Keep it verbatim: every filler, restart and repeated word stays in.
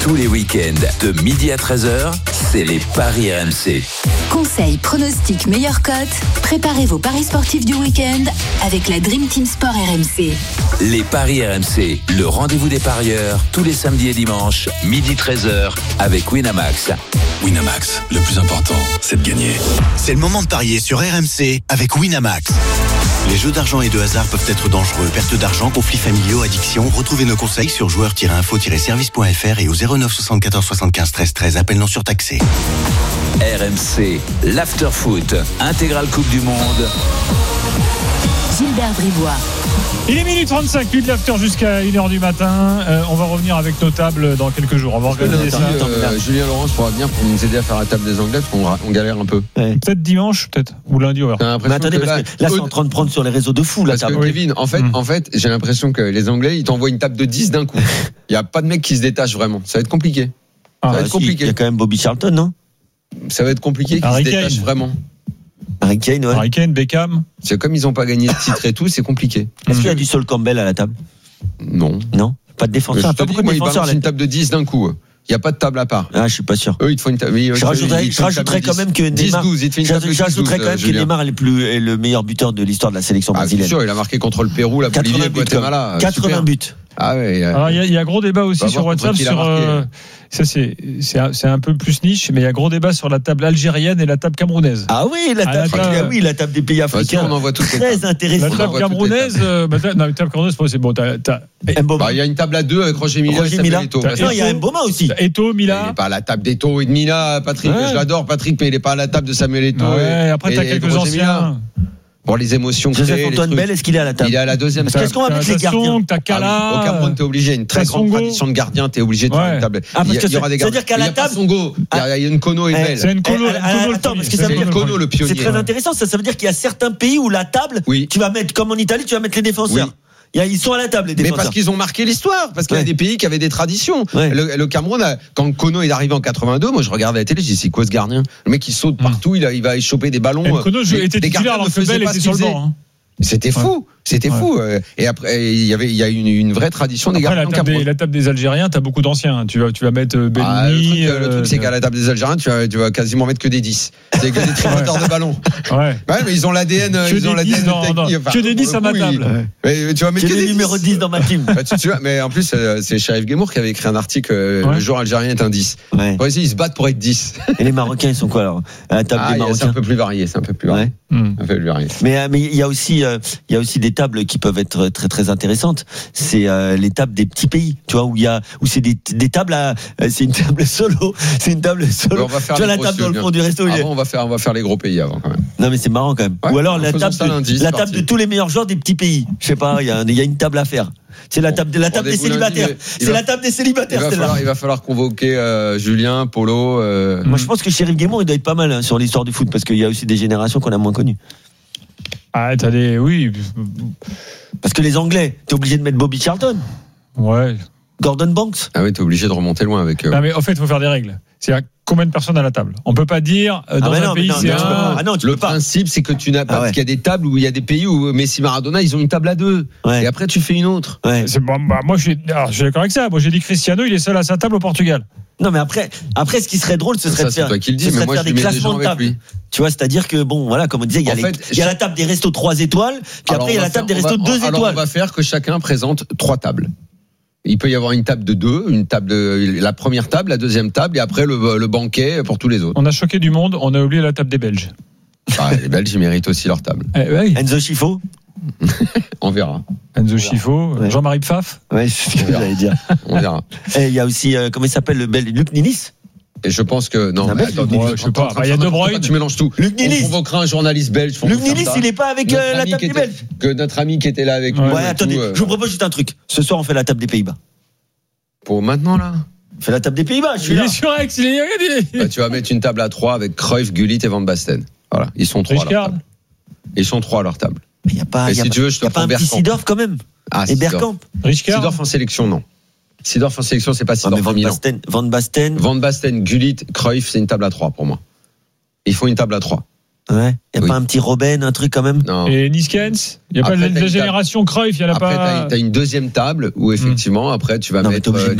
Tous les week-ends, de midi à treize heures, c'est les paris R M C. Conseils, pronostics, meilleures cotes. Préparez vos paris sportifs du week-end avec la Dream Team Sport R M C. Les paris R M C, le rendez-vous des parieurs, tous les samedis et dimanches, midi treize heures, avec Winamax. Winamax, le plus important, c'est de gagner. C'est le moment de parier sur R M C avec Winamax. Les jeux d'argent et de hasard peuvent être dangereux. Perte d'argent, conflits familiaux, addiction. Retrouvez nos conseils sur joueurs tiret info tiret service point f r et au zéro neuf soixante-quatorze soixante-quinze treize treize. Appel non surtaxé. R M C, l'after-foot, intégrale Coupe du Monde. Gilbert Bribois. Il est minuit trente-cinq, puis de l'after jusqu'à une heure du matin. Euh, on va revenir avec nos tables dans quelques jours. On va organiser ça. Euh, Julien Laurence pourra venir pour nous aider à faire la table des Anglais parce qu'on on galère un peu. Ouais. Peut-être dimanche, peut-être, ou lundi. Ouais. Mais attendez, que parce là, que là, c'est en train de prendre sur les réseaux de fou la parce table. Que, Kevin, en fait, mmh. en fait, j'ai l'impression que les Anglais, ils t'envoient une table de dix d'un coup. Il n'y a pas de mec qui se détache vraiment. Ça va être compliqué. Ah, ça va bah être si, compliqué. Il y a quand même Bobby Charlton, non? Ça va être compliqué qu'ils se détachent vraiment. Harry Kane, ouais. Harry Kane, Beckham. C'est comme ils n'ont pas gagné de titre et tout, c'est compliqué. Est-ce qu'il y a du Sol Campbell à la table? Non. Non? Pas de défenseur. Pas beaucoup de défenseurs. C'est une table de dix d'un coup. Il n'y a pas de table à part. Ah, je suis pas sûr. Eux, ils te font une table. Je rajouterais, je rajouterais quand même que Neymar. J'ajouterais quand même que Neymar est, plus, est le meilleur buteur de l'histoire de la sélection brésilienne. Ah, c'est sûr, il a marqué contre le Pérou, la Bolivie, le Guatemala. quatre-vingts buts. Ah ouais. Alors, il y, y a gros débat aussi sur WhatsApp sur. Euh, ça, c'est, c'est, un, c'est un peu plus niche, mais il y a gros débat sur la table algérienne et la table camerounaise. Ah oui, la table, ah, la, oui, la table des pays africains. On en voit très intéressant. La table camerounaise, euh, bah, non, la table camerounaise, c'est bon. T'as, t'as... Bah, il y a une table à deux avec Roger Mila et Samuel Eto'o. Non, il y a Mboma aussi. Eto'o, Mila. Il n'est pas à la table d'Eto'o et de Mila, Patrick. Je l'adore, Patrick, mais il n'est pas à la table de Samuel Eto'o. Ouais, après, t'as quelques anciens. Pour les émotions Joseph créées, Antoine Bell, est-ce qu'il est à la table? Il est à la deuxième table. Qu'est-ce qu'on va mettre les gardiens? T'as Kala. Ah, au Cameroun, t'es obligé. Une très grande tradition de gardiens, t'es obligé de faire une table. Ah, parce que c'est-à-dire qu'à la table. Il y a Nkono et Bell. C'est Nkono. Attends, parce que c'est Nkono le pionnier. C'est très intéressant. Ça veut dire qu'il y a certains pays où la table, tu vas mettre, comme en Italie, tu vas mettre les défenseurs. Ils sont à la table, les défenseurs. Mais parce qu'ils ont marqué l'histoire, parce qu'il ouais. y a des pays qui avaient des traditions. Ouais. Le, le Cameroun, quand Kono est arrivé en quatre-vingt-deux, moi je regardais la télé, je dis c'est quoi ce gardien? Le mec il saute mmh. partout, il, a, il va choper des ballons. Kono était titulaire alors que Bell était sur le banc. C'était fou, ouais. c'était ouais. fou. Et après, il y avait, il y a une, une vraie tradition des gardiens. La table des, la table des Algériens, t'as beaucoup d'anciens. Tu vas, tu vas mettre Bellini. Ah, le truc, euh, le truc c'est qu'à la table des Algériens, tu vas, tu vas quasiment mettre que des dix. C'est que des tributeurs ouais. de ballon. Ouais. ouais. Mais ils ont l'A D N, que ils ont l'A D N non, non. enfin, que des dix à ma table. Oui. Mais tu vas mettre que, que des des numéros dix dans ma team. Bah, tu, tu vois, mais en plus, c'est Sharif Guémour qui avait écrit un article. Ouais. Le joueur algérien est un dix. Ouais. Pour essayer, ils se battent pour être dix. Et les Marocains, ils sont quoi alors? À la table ah, des Marocains. C'est un peu plus varié, c'est un peu plus varié. Un peu plus varié. Mais mais il y a aussi il y a aussi des tables qui peuvent être très très intéressantes. C'est euh, les tables des petits pays, tu vois, où il y a où c'est des, des tables à c'est une table solo, c'est une table solo. Ouais, tu vois la table dans le fond du resto. Avant, on va faire on va faire les gros pays avant quand même. Non mais c'est marrant quand même. Ouais, ou alors la table de, lundi, la table de tous les meilleurs joueurs des petits pays. Je sais pas, il y a il y a une table à faire. C'est la table, bon, la table des célibataires. Lundi, c'est va, la table des célibataires. Il va, falloir, il va falloir convoquer euh, Julien, Polo. Euh... Moi, je pense que Chérif Guémour, il doit être pas mal hein, sur l'histoire du foot parce qu'il y a aussi des générations qu'on a moins connues. Ah, t'as des, oui. Parce que les Anglais, t'es obligé de mettre Bobby Charlton. Ouais. Gordon Banks. Ah oui, t'es obligé de remonter loin avec eux. Non, mais en fait, il faut faire des règles. C'est combien de personnes à la table? On peut pas dire euh, dans ah non, un pays non, c'est non, un. Ah non, tu le peux pas. principe c'est que tu n'as pas ah ouais. parce qu'il y a des tables où il y a des pays où Messi, Maradona, ils ont une table à deux. Ouais. Et après tu fais une autre. Ouais. C'est, bah, bah, moi je suis, alors, je suis d'accord avec ça. Moi j'ai dit Cristiano, il est seul à sa table au Portugal. Non mais après, après ce qui serait drôle, ce serait ça, de faire, toi qui le dis, mais moi, faire des classements de table. Tu vois, c'est-à-dire que bon, voilà, comme on disait, il y a, les, fait, il y a la table des restos trois étoiles, puis après il y a la table des restos deux étoiles. Alors on va faire que chacun présente trois tables. Il peut y avoir une table de deux, une table de, la première table, la deuxième table, et après le, le banquet pour tous les autres. On a choqué du monde, on a oublié la table des Belges. Ah, les Belges, ils méritent aussi leur table. Eh, ouais. Enzo Schifo. On verra. Enzo Schifo, ouais. Jean-Marie Pfaff. Ouais, c'est ce que j'allais dire. On verra. Et il y a aussi, euh, comment il s'appelle, le bel Luc Nilis. Et je pense que non, mais attends, ouais, je sais pas. Il y a De Bruyne. Tu mélanges tout. Luc Nilis. On convoquera un journaliste belge. Luc Nilis, il est pas avec euh, la table des Belges. Que notre ami qui était là avec nous. Ouais, attendez, tout, euh... je vous propose juste un truc. Ce soir, on fait la table des Pays-Bas. Pour maintenant là. On fait la table des Pays-Bas. Je suis il là. est sur Aix, il est regardé. Bah, tu vas mettre une table à trois avec Cruyff, Gullit et Van Basten. Voilà, ils sont trois à leur table. Ils sont trois à leur table. Il y a pas, y a si pas, tu veux, je te y a pas un petit Seedorf quand même. Ah, et Bergkamp. Seedorf en sélection, non. Seedorf en sélection, c'est pas Seedorf ah, en Milan. Basten, Van Basten. Van Basten, Gullit, Cruyff, c'est une table à trois pour moi. Il faut une table à trois. Ouais. Il n'y a oui. pas un petit Robben, un truc quand même. Non. Et Niskens. Il n'y a après, pas de, de génération Cruyff. Il y en a après, pas. T'as, t'as une deuxième table où effectivement, mmh. après, tu vas non, mettre.